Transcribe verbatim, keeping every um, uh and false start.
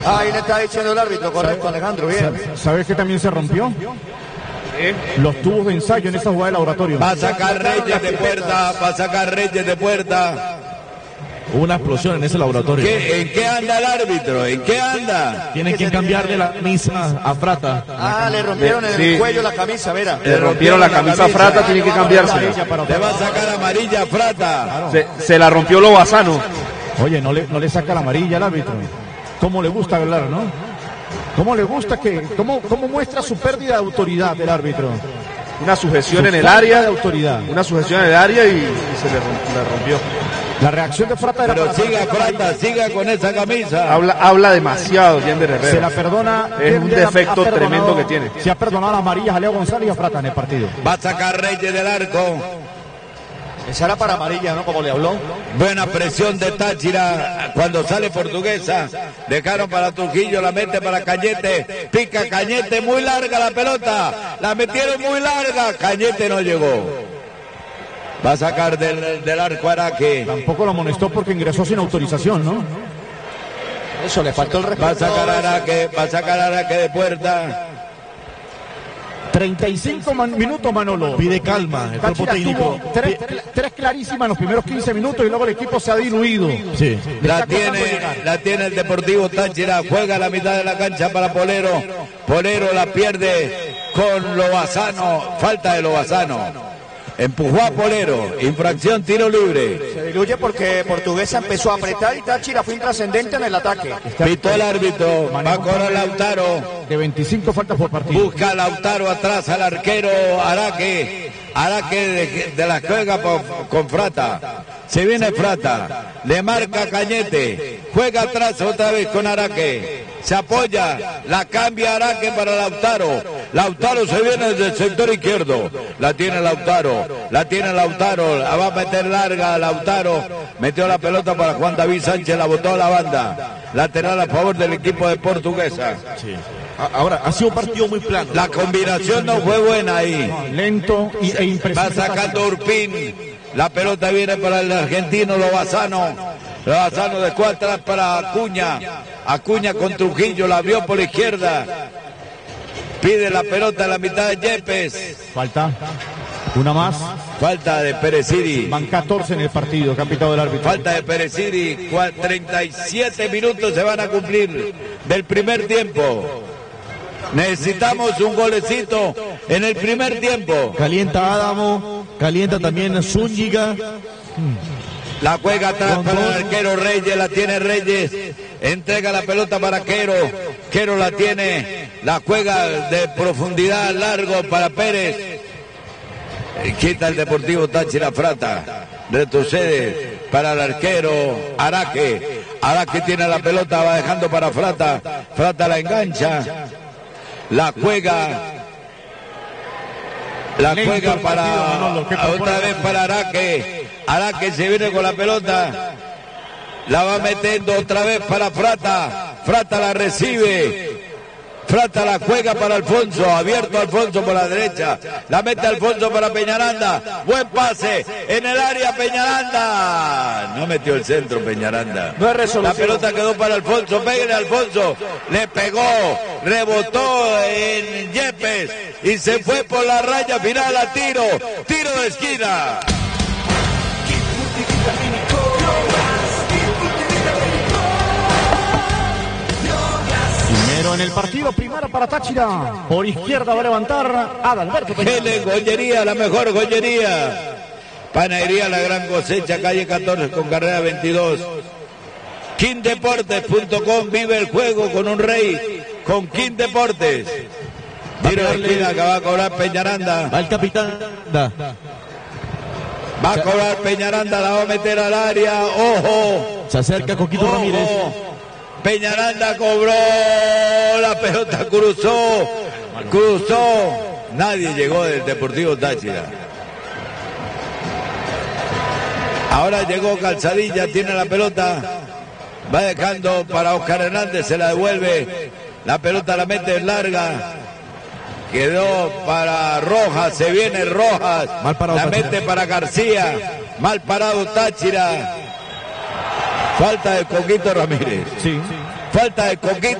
Ahí le está diciendo el árbitro, correcto, Alejandro, bien. ¿Sabes que también se rompió? ¿Eh? Los tubos de ensayo en esa jugada de laboratorio. Va a sacar Reyes de puerta, va a sacar Reyes de puerta. Hubo una explosión en ese laboratorio. ¿Qué, ¿En qué anda el árbitro? ¿En qué anda? Tienen que cambiarle la camisa a Frata. Ah, le rompieron en el cuello la camisa, mira. Le rompieron la camisa a Frata, tiene que cambiársela. Le va a sacar amarilla a Frata. Se, se la rompió Lobazano. Oye, no le, no le saca la amarilla al árbitro. ¿Cómo le gusta hablar, no? ¿Cómo le gusta que, cómo, cómo muestra su pérdida de autoridad el árbitro? Una sujeción Su en el área, de autoridad. una sujeción en el área y, y se le, romp, le rompió. La reacción de Frata era Pero para siga Frata, siga con esa camisa. Habla, habla demasiado, Yender Herrera. Se la perdona. Es un Yender defecto ha perdonado- tremendo que tiene. Se ha perdonado a amarillas a Leo González y a Frata en el partido. Va a sacar Reyes del arco. Esa era para amarilla, ¿no? Como le habló. Buena presión de Táchira cuando sale Portuguesa. Dejaron para Trujillo, la mete para Cañete. Pica Cañete, muy larga la pelota. La metieron muy larga. Cañete no llegó. Va a sacar del, del arco Araque. Tampoco lo amonestó porque ingresó sin autorización, ¿no? Eso, le faltó el respeto. Va a sacar Araque, va a sacar Araque de puerta. treinta y cinco man- minutos, Manolo. Pide calma el cuerpo Táchira técnico. tuvo tres, tres clarísimas en los primeros quince minutos y luego el equipo se ha diluido. Sí. La tiene, la tiene el Deportivo Táchira. Juega a la mitad de la cancha para Polero. Polero la pierde con Lobazano. Falta de Lobazano. Empujó a Polero. Infracción, tiro libre. Se diluye porque Portuguesa empezó a apretar y Táchira fue intrascendente en el ataque. Pitó el árbitro. Va a cobrar Lautaro. De veinticinco faltas por partido. Busca a Lautaro atrás al arquero Araque. Araque de, de la juega por- con Frata. Se viene Frata. Le marca Cañete. Juega atrás otra vez con Araque. Se apoya. La cambia Araque para Lautaro. Lautaro se viene desde el sector izquierdo. La tiene Lautaro. La tiene Lautaro. La va a meter larga Lautaro. Metió la pelota para Juan David Sánchez. La botó a la banda. Lateral a favor del equipo de Portuguesa. Ahora, ha sido un partido muy plano. La combinación no fue buena ahí. Lento y, e Va impreciso. sacando Urpín. La pelota viene para el argentino Lobazano. Lobazano de cuatro atrás para Acuña. Acuña con Trujillo. La abrió por la izquierda. Pide la pelota a la mitad de Yepes. Falta. Una más. Falta de Pereciri. Van catorce en el partido, capitán del árbitro. Falta de Pereciri. Cua- treinta y siete minutos se van a cumplir del primer tiempo. Necesitamos un golecito en el primer tiempo. Calienta Adamo, calienta también Zúñiga. La juega atrás para el arquero Reyes, la tiene Reyes. Entrega la pelota para Quero. Quero la tiene. La juega de profundidad largo para Pérez. Eh, Quita el Deportivo Táchira Frata. Retrocede para el arquero Araque. Araque tiene la pelota, va dejando para Frata. Frata la engancha. La juega. La Lento juega el partido, Manolo, ¿qué para propone? otra vez para Araque. Araque se viene con la pelota. La va metiendo otra vez para Frata. Frata la recibe. Frata la juega para Alfonso. Abierto Alfonso por la derecha. La mete Alfonso para Peñaranda. Buen pase en el área Peñaranda. No metió el centro Peñaranda. No es resolución. La pelota quedó para Alfonso. Pégale Alfonso. Le pegó. Rebotó en Yepes. Y se fue por la raya final a tiro. Tiro de esquina. Primero en el partido, primero para Táchira. Por izquierda va a levantar Adalberto Peña. Gelen Gollería, la mejor gollería. Panadería La Gran Cosecha, calle catorce con carrera veintidós. king deportes punto com, vive el juego con un rey, con King Deportes. Tiro de esquina que va a cobrar Peñaranda. Va el capitán. Da. Va a cobrar Peñaranda, la va a meter al área. Ojo. Se acerca Coquito Ojo. Ramírez. Peñaranda cobró, la pelota cruzó, cruzó. Nadie llegó del Deportivo Táchira. Ahora llegó Calzadilla, tiene la pelota. Va dejando para Oscar Hernández, se la devuelve. La pelota la mete larga. Quedó para Rojas, se viene Rojas. Mal parado la Táchira. mete para García. Mal parado Táchira. Falta de Coquito Ramírez. Sí. Falta de Coquito.